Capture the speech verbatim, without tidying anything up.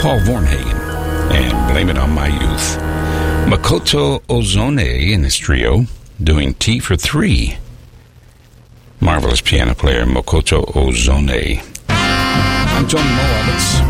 Paul Vornhagen and Blame It On My Youth. Makoto Ozone in his trio doing Tea for Three. Marvelous piano player Makoto Ozone. I'm Tony Mo Roberts.